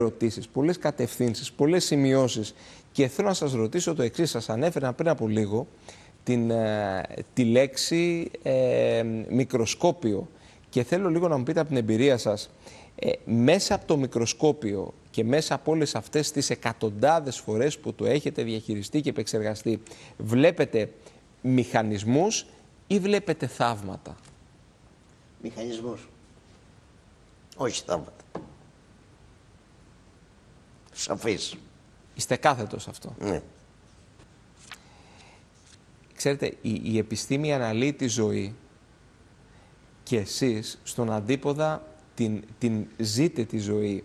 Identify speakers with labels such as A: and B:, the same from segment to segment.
A: ερωτήσεις, πολλές κατευθύνσεις, πολλές σημειώσεις και θέλω να σας ρωτήσω το εξής. Σας ανέφερα πριν από λίγο τη λέξη μικροσκόπιο και θέλω λίγο να μου πείτε από την εμπειρία σας, μέσα από το μικροσκόπιο και μέσα από όλες αυτές τις εκατοντάδες φορές που το έχετε διαχειριστεί και επεξεργαστεί, βλέπετε μηχανισμούς ή βλέπετε θαύματα?
B: Μηχανισμούς. Όχι θαύματα. Σαφής.
A: Είστε κάθετος αυτό?
B: Ναι.
A: Ξέρετε, η επιστήμη αναλύει τη ζωή και εσείς στον αντίποδα την ζείτε τη ζωή.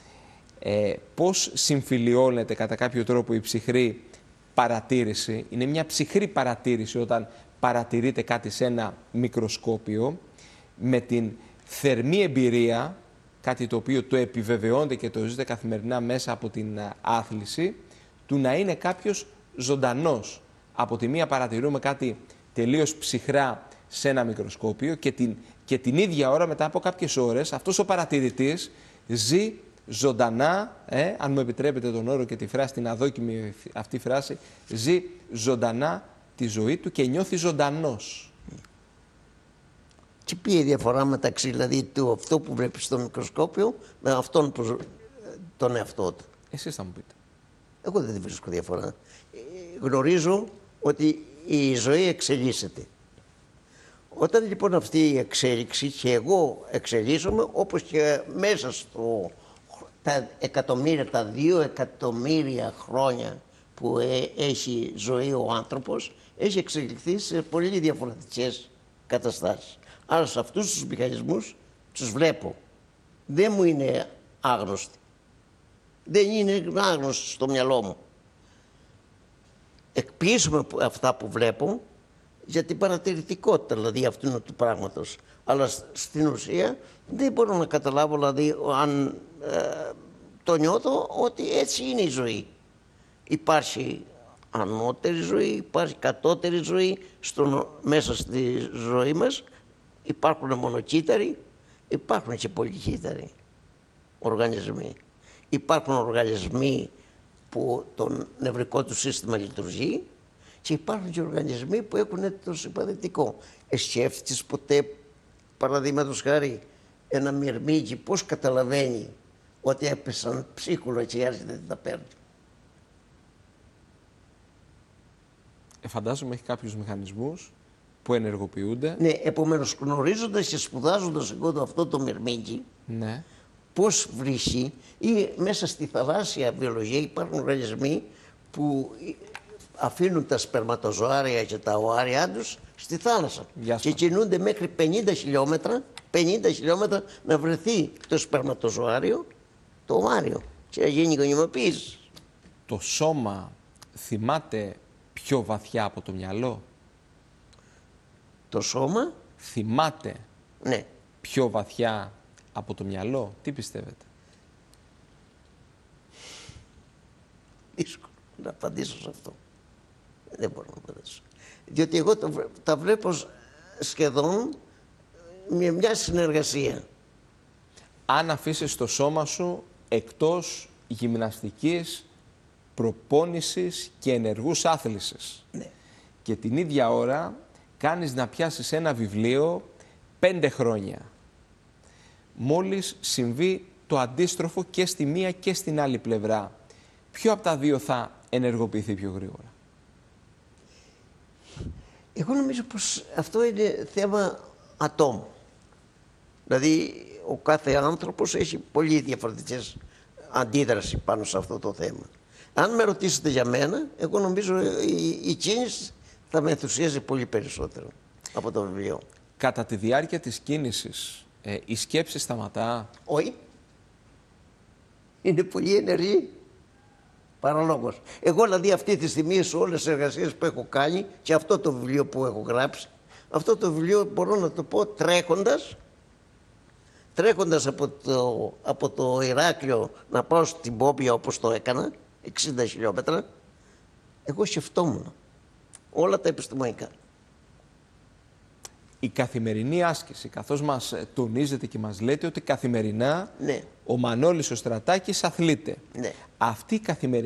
A: Πώς συμφιλιώνεται κατά κάποιο τρόπο η ψυχρή παρατήρηση? Είναι μια ψυχρή παρατήρηση όταν παρατηρείτε κάτι σε ένα μικροσκόπιο με την θερμή εμπειρία, κάτι το οποίο το επιβεβαιώνετε και το ζείτε καθημερινά μέσα από την άθληση, του να είναι κάποιος ζωντανός. Από τη μία παρατηρούμε κάτι τελείως ψυχρά σε ένα μικροσκόπιο και την ίδια ώρα, μετά από κάποιες ώρες, αυτός ο παρατηρητής ζει ζωντανά, αν μου επιτρέπετε τον όρο και τη φράση, την αδόκιμη αυτή φράση, ζει ζωντανά τη ζωή του και νιώθει ζωντανός.
B: Και ποια είναι η διαφορά μεταξύ δηλαδή του αυτό που βλέπει στο μικροσκόπιο με αυτόν που τον εαυτό του?
A: Εσείς θα μου πείτε.
B: Εγώ δεν βρίσκω διαφορά. Γνωρίζω ότι η ζωή εξελίσσεται. Όταν λοιπόν αυτή η εξέλιξη και εγώ εξελίσσομαι, όπως και μέσα τα 2 εκατομμύρια χρόνια που έχει ζωή ο άνθρωπος, έχει εξελιχθεί σε πολύ διαφορετικές καταστάσεις. Άρα σε αυτούς τους μηχανισμούς τους βλέπω. Δεν μου είναι άγνωστοι. Δεν είναι άγνωστοι στο μυαλό μου. Εκποιήσουμε αυτά που βλέπω για την παρατηρητικότητα δηλαδή αυτού του πράγματος. Αλλά στην ουσία δεν μπορώ να καταλάβω δηλαδή αν το νιώθω ότι έτσι είναι η ζωή. Υπάρχει ανώτερη ζωή, υπάρχει κατώτερη ζωή μέσα στη ζωή μας. Υπάρχουν μονοκύτταροι, υπάρχουν και πολυκύτταροι οργανισμοί. Υπάρχουν οργανισμοί που το νευρικό του σύστημα λειτουργεί και υπάρχουν και οργανισμοί που έχουν το συμπαθητικό. Σκέφτηκες ποτέ, παραδείγματος χάρη, ένα μυρμήγκι πώς καταλαβαίνει ότι έπεσαν ψίχουλα και άρχεται να τα παίρνει?
A: Φαντάζομαι έχει κάποιους μηχανισμούς που ενεργοποιούνται.
B: Ναι, επομένως γνωρίζοντας και σπουδάζοντας εγώ αυτό το μυρμήγκι,
A: Ναι.
B: πώς βρίσκει, ή μέσα στη θαλάσσια βιολογία υπάρχουν οργανισμοί που αφήνουν τα σπερματοζωάρια και τα οάρια τους στη θάλασσα και κινούνται μέχρι 50 χιλιόμετρα να βρεθεί το σπερματοζωάριο, το οάριο και να γίνει γονιμοποίηση.
A: Το σώμα θυμάται πιο βαθιά από το μυαλό?
B: Το σώμα
A: θυμάται
B: ναι.
A: πιο βαθιά από το μυαλό? Τι πιστεύετε?
B: Δύσκολο να απαντήσω σε αυτό. Δεν μπορώ να απαντήσω. Διότι εγώ τα βλέπω σχεδόν με μια συνεργασία.
A: Αν αφήσεις το σώμα σου εκτός γυμναστικής, προπόνησης και ενεργούς άθλησης,
B: Ναι.
A: και την ίδια ώρα κάνεις να πιάσεις ένα βιβλίο 5 χρόνια, μόλις συμβεί το αντίστροφο και στη μία και στην άλλη πλευρά, ποιο από τα δύο θα ενεργοποιηθεί πιο γρήγορα?
B: Εγώ νομίζω πως αυτό είναι θέμα ατόμου. Δηλαδή ο κάθε άνθρωπος έχει πολύ διαφορετικές αντίδραση πάνω σε αυτό το θέμα. Αν με ρωτήσετε για μένα, εγώ νομίζω η κίνηση θα με ενθουσιάζει πολύ περισσότερο από το βιβλίο.
A: Κατά τη διάρκεια της κίνησης, η σκέψη σταματά?
B: Όχι. Είναι πολύ ενεργή. Παραλόγως. Εγώ δηλαδή αυτή τη στιγμή σε όλες τις εργασίες που έχω κάνει και αυτό το βιβλίο που έχω γράψει, αυτό το βιβλίο μπορώ να το πω τρέχοντας από το Ηράκλειο να πάω στην Πόμπια όπως το έκανα, 60 χιλιόμετρα, εγώ σκεφτόμουν όλα τα επιστημονικά.
A: η καθημερινή άσκηση, καθώς μας τονίζετε και μας λέτε ότι καθημερινά
B: Ναι.
A: ο Μανώλης ο Στρατάκης αθλείται.
B: Ναι.
A: Αυτή η καθημερινή